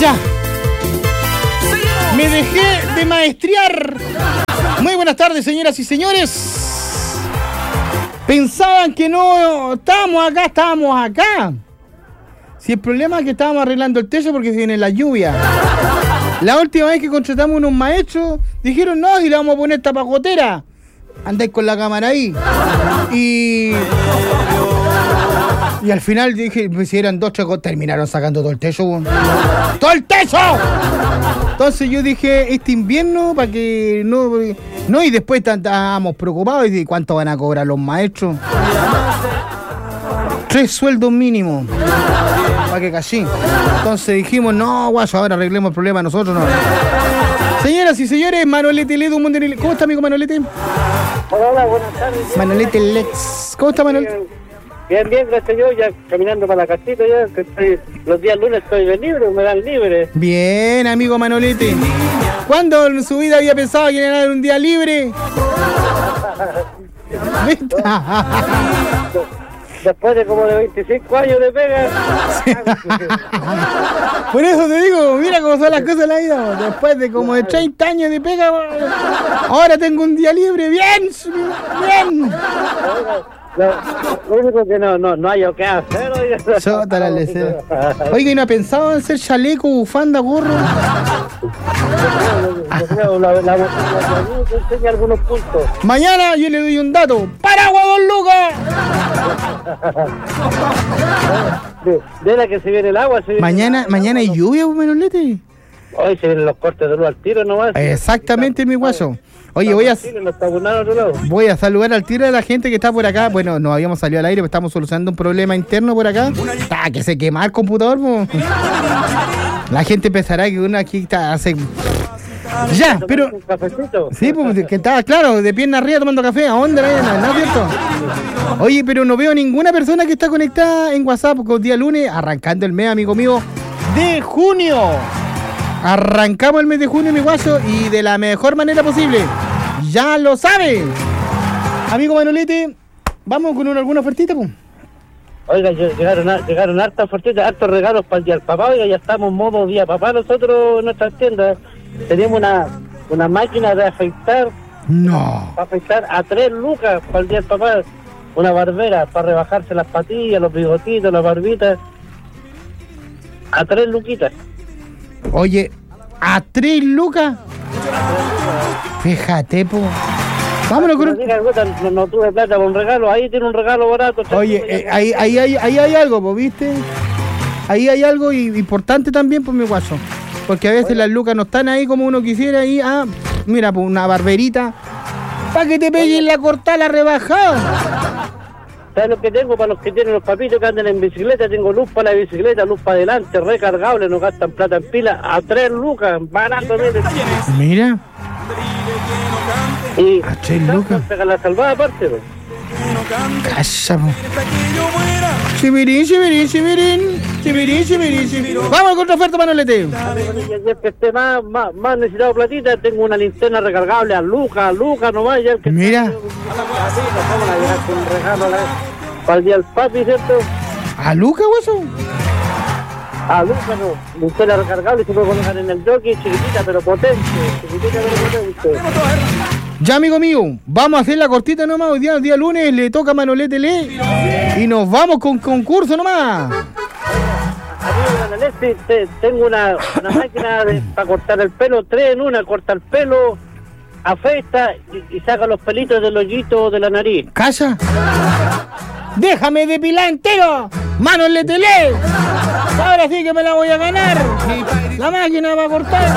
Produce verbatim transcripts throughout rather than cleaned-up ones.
Ya. Me dejé de maestrear. Muy buenas tardes, señoras y señores. Pensaban que no estábamos acá, estábamos acá. Si el problema es que estábamos arreglando el techo porque viene la lluvia. La última vez que contratamos unos maestros, dijeron no, y le vamos a poner tapacotera. Andáis con la cámara ahí. Y... Y al final dije, si eran dos chacos, terminaron sacando todo el techo. Bueno. ¡Todo el techo! Entonces yo dije, este invierno, para que no... No, y después estábamos preocupados, y ¿cuánto van a cobrar los maestros? Tres sueldos mínimos. Para que cachín. Entonces dijimos, no, guayo, ahora arreglemos el problema nosotros, no. Señoras y señores, Manolete Ledo, ¿cómo está, amigo Manolete? Hola, hola, buenas tardes. Manolete Lex. ¿Cómo está, Manolete? Bien, bien, gracias yo, ya caminando para la casita, ya que estoy, los días lunes estoy de libre, me dan libre. Bien, amigo Manolete. ¿Cuándo en su vida había pensado que iba a dar un día libre? Después de como de veinticinco años de pega. Por eso te digo, mira cómo son las cosas de la vida. Después de como de treinta años de pega, ahora tengo un día libre. Bien, bien. Lo, lo único que no, no, no hay o qué hacer. Oiga, ¿y no ha pensado en hacer chaleco, bufanda, gorro? La, la, la, la, enseña algunos puntos. Mañana yo le doy un dato. ¡Paraguas, don Lucas! De, de la que se viene el agua. Se viene mañana, el agua, mañana hay lluvia, Manolete. Hoy se vienen los cortes de luz al tiro nomás. Exactamente, mi guaso. Oye, voy a, voy a saludar al tiro de la gente que está por acá. Bueno, nos habíamos salido al aire, pero estamos solucionando un problema interno por acá. Ah, que se quema el computador, po. La gente pensará que uno aquí está hace... Ya, pero... Sí, pues, que estaba, claro, de pierna arriba tomando café. ¿A dónde? ¿No es cierto? Oye, pero no veo ninguna persona que está conectada en WhatsApp con día lunes, arrancando el mes, amigo mío, de junio. Arrancamos el mes de junio, mi guaso, y de la mejor manera posible. Ya lo sabe. Amigo Manolete, ¿vamos con una, alguna ofertita, pues? Oiga, llegaron, llegaron hartas ofertitas, hartos regalos para el día del papá. Oiga, ya estamos en modo día papá nosotros en nuestras tiendas. Tenemos una, una máquina de afeitar. No. Para afeitar a tres lucas para el día del papá. Una barbera para rebajarse las patillas, los bigotitos, las barbitas. A tres luquitas. Oye, ¿a tres lucas? Fíjate, po. Vámonos con... No, no tuve plata con un regalo, ahí tiene un regalo barato. Oye, eh, ahí, ahí, ahí, ahí hay algo, po, ¿viste? Ahí hay algo importante también, por mi guaso. Porque a veces Oye. las lucas no están ahí como uno quisiera y, ah, mira, pues una barberita. Para que te peguen la cortada, la rebajada. ¿Sabes lo que tengo para los que tienen los papitos que andan en bicicleta? Tengo luz para la bicicleta, luz para adelante, recargable, no gastan plata en pila, a tres lucas, barato. Mira. Y a tres lucas. Pegan la salvada aparte, ¿no? Calla, po. Chibirín, chibirín, chibirín, chibirín, chibirín, chibirín. Vamos con otra oferta, Manolete. Ya que esté más, más, más necesitado platita, tengo una linterna recargable a lucas, a lucas, no vaya. Mira. Vamos a llegar con un regalo para el día del papi, ¿cierto? ¿A lucas, hueso? A lucas, no. Linterna recargable se puede colocar en el jockey, chiquitita pero potente. Chiquitita pero potente. Ya, amigo mío, vamos a hacer la cortita nomás. Hoy día, el día lunes le toca a Manolete Le y nos vamos con concurso nomás. Amigo, tengo una, una máquina de, para cortar el pelo, tres en una, corta el pelo, afeita y, y saca los pelitos del hoyito de la nariz. ¡Calla! ¡Déjame depilar entero! ¡Manolete Le! Ahora sí que me la voy a ganar. La máquina va a cortar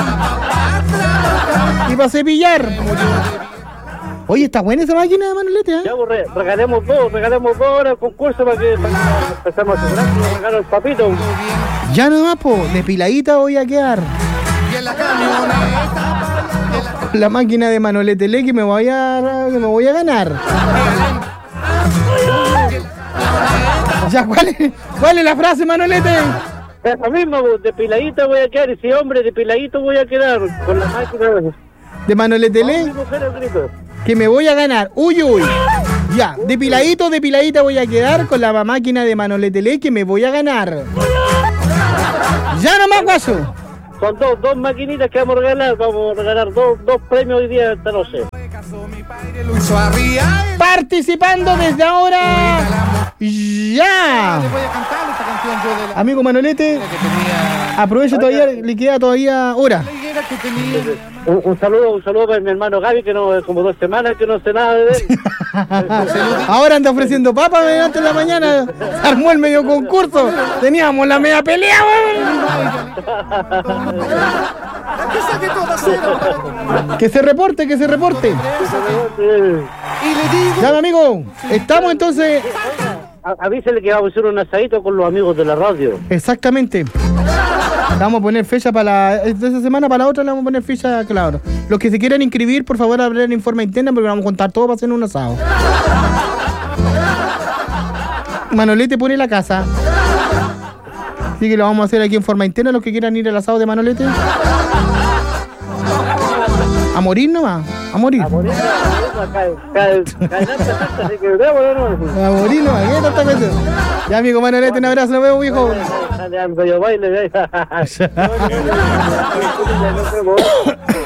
y va a cepillar. Oye, está buena esa máquina de Manolete, ¿eh? Ya, pues, re, regalemos dos, regalemos dos ahora el concurso para que, para que empezamos a asegurar que nos regalo el papito. Ya nomás, po, depiladita voy a quedar. Con la máquina de Manolete Le que me voy a, que me voy a ganar. Ya, ¿cuál es, cuál es la frase, Manolete? Esa misma, pues, depiladita voy a quedar, y si hombre, depiladito voy a quedar con la máquina de, de Manolete Le. Que me voy a ganar. Uy, uy. Ya, depiladito, depiladita voy a quedar con la máquina de Manolete Le que me voy a ganar. Ya nomás, guaso. son dos, dos maquinitas que vamos a regalar. Vamos a regalar dos, dos premios hoy día esta noche. Participando desde ahora. Ya. Amigo Manolete, aprovecha todavía, le queda todavía hora. Un, un saludo, un saludo para mi hermano Gaby, que no, como dos semanas que no sé nada de él. Ahora anda ofreciendo papas antes de la mañana. Se armó el medio concurso. Teníamos la media pelea, Que se reporte, que se reporte. Ya, amigo, estamos entonces. Avísale que vamos a hacer un asadito con los amigos de la radio. Exactamente. Vamos a poner fecha para la, esta semana, para la otra le vamos a poner fecha, claro. Los que se quieran inscribir, por favor, hablen en forma interna porque vamos a contar todo para hacer un asado. Manolete pone la casa. Así que lo vamos a hacer aquí en forma interna, los que quieran ir al asado de Manolete. A morir nomás, a morir. A morir, a morir nomás, ¿qué tanta cosa? Ya, amigo Manolete, un abrazo, nos vemos, viejo. Dale, baile,